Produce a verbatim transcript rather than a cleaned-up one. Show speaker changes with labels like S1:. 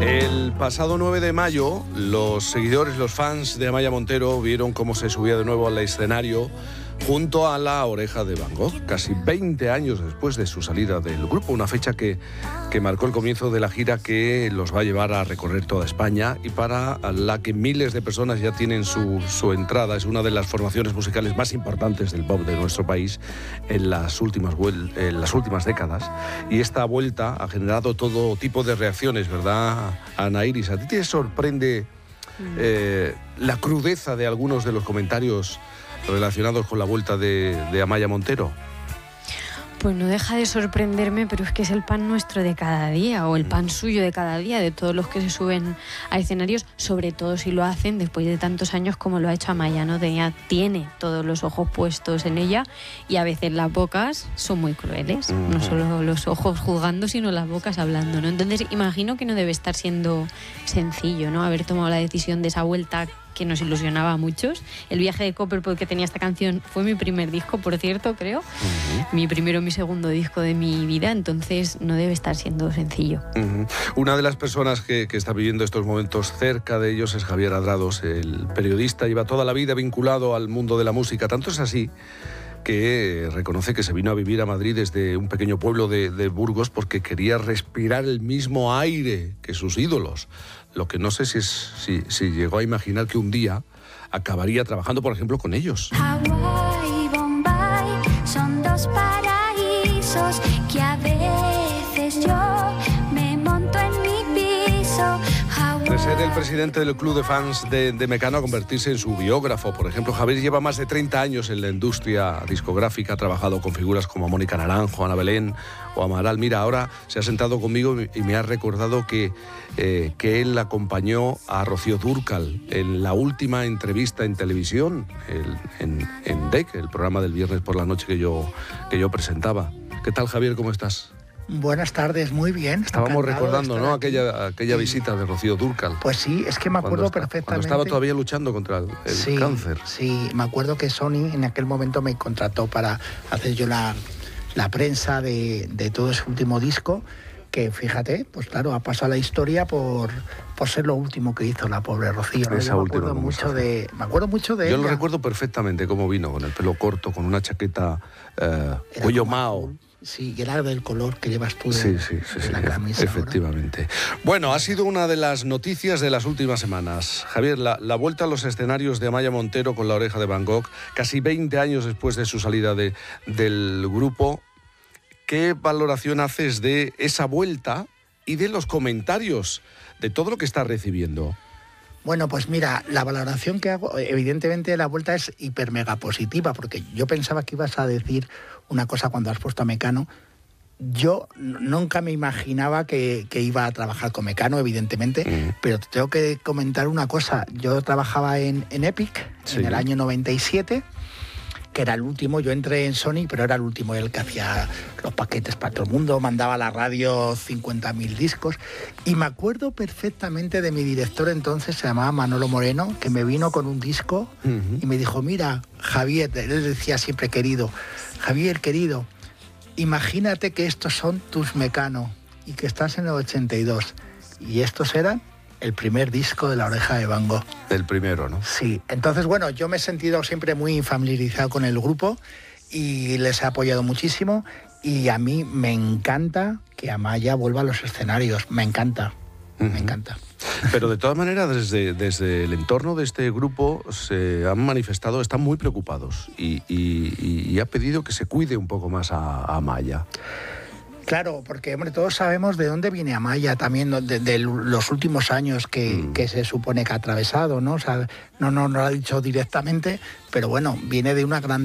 S1: El pasado nueve de mayo, los seguidores, los fans de Amaya Montero vieron cómo se subía de nuevo al escenario junto a La Oreja de Van Gogh, casi veinte años después de su salida del grupo, una fecha que, que marcó el comienzo de la gira que los va a llevar a recorrer toda España y para la que miles de personas ya tienen su, su entrada. Es una de las formaciones musicales más importantes del pop de nuestro país en las últimas, en las últimas décadas, y esta vuelta ha generado todo tipo de reacciones, ¿verdad, Ana Iris? ¿A ti te sorprende eh, la crudeza de algunos de los comentarios relacionados con la vuelta de, de Amaya Montero?
S2: Pues no deja de sorprenderme, pero es que es el pan nuestro de cada día, o el pan suyo de cada día, de todos los que se suben a escenarios, sobre todo si lo hacen después de tantos años como lo ha hecho Amaya, ¿no? Ella tiene todos los ojos puestos en ella y a veces las bocas son muy crueles, uh-huh. No solo los ojos juzgando, sino las bocas hablando, ¿no? Entonces imagino que no debe estar siendo sencillo, ¿no? Haber tomado la decisión de esa vuelta que nos ilusionaba a muchos. El viaje de Copperpot, que tenía esta canción, fue mi primer disco, por cierto, creo. Uh-huh. Mi primero, mi segundo disco de mi vida, entonces no debe estar siendo sencillo.
S1: Uh-huh. Una de las personas que, que está viviendo estos momentos cerca de ellos es Javier Adrados, el periodista, lleva toda la vida vinculado al mundo de la música. Tanto es así que reconoce que se vino a vivir a Madrid desde un pequeño pueblo de, de Burgos porque quería respirar el mismo aire que sus ídolos. Lo que no sé si, es, si, si llegó a imaginar que un día acabaría trabajando, por ejemplo, con ellos.
S3: Hawái y Bombay son dos paraísos que a veces yo me monto en mi piso.
S1: De ser el presidente del club de fans de, de Mecano a convertirse en su biógrafo. Por ejemplo, Javier lleva más de treinta años en la industria discográfica, ha trabajado con figuras como Mónica Naranjo, Ana Belén o Amaral. Mira, ahora se ha sentado conmigo y me ha recordado que, eh, que él acompañó a Rocío Dúrcal en la última entrevista en televisión, el, en, en D E C, el programa del viernes por la noche que yo, que yo presentaba. ¿Qué tal, Javier? ¿Cómo estás?
S4: Buenas tardes, muy bien.
S1: Estábamos recordando, ¿no? Aquella, aquella visita de Rocío Dúrcal.
S4: Pues sí, es que me acuerdo
S1: cuando
S4: perfectamente.
S1: Cuando estaba todavía luchando contra el, el
S4: sí,
S1: cáncer.
S4: Sí, me acuerdo que Sony en aquel momento me contrató para hacer yo la, la prensa de, de todo ese último disco, que fíjate, pues claro, ha pasado la historia por, por ser lo último que hizo la pobre Rocío, ¿no?
S1: Esa
S4: me
S1: última
S4: acuerdo mucho de, me acuerdo mucho de
S1: Yo
S4: ella.
S1: lo recuerdo perfectamente cómo vino, con el pelo corto, con una chaqueta eh, cuello mao.
S4: Sí, y era del color que llevas tú de,
S1: sí, sí, sí,
S4: de
S1: sí,
S4: la camisa.
S1: Efectivamente. Ahora. Bueno, ha sido una de las noticias de las últimas semanas. Javier, la, la vuelta a los escenarios de Amaya Montero con La Oreja de Van Gogh, casi veinte años después de su salida de, del grupo. ¿Qué valoración haces de esa vuelta y de los comentarios, de todo lo que está recibiendo?
S4: Bueno, pues mira, la valoración que hago, evidentemente la vuelta es hiper mega positiva, porque yo pensaba que ibas a decir una cosa cuando has puesto a Mecano. Yo nunca me imaginaba que, que iba a trabajar con Mecano, evidentemente, mm. pero te tengo que comentar una cosa. Yo trabajaba en, en Epic, sí. en el año noventa y siete, que era el último. Yo entré en Sony, pero era el último, el que hacía los paquetes para todo el mundo, mandaba a la radio cincuenta mil discos, y me acuerdo perfectamente de mi director entonces, se llamaba Manolo Moreno, que me vino con un disco uh-huh. y me dijo, mira, Javier, él decía siempre querido, Javier, querido, imagínate que estos son tus Mecano y que estás en el ochenta y dos, y estos eran el primer disco de La Oreja de Van Gogh.
S1: El primero, ¿no?
S4: Sí. Entonces, bueno, yo me he sentido siempre muy familiarizado con el grupo y les he apoyado muchísimo, y a mí me encanta que Amaya vuelva a los escenarios. Me encanta, uh-huh. me encanta.
S1: Pero de todas maneras, desde, desde el entorno de este grupo se han manifestado, están muy preocupados y, y, y ha pedido que se cuide un poco más a, a Amaya.
S4: Claro, porque hombre, todos sabemos de dónde viene Amaya también, de, de los últimos años que, mm. que se supone que ha atravesado, ¿no? O sea, no, no, no lo ha dicho directamente, pero bueno, viene de una gran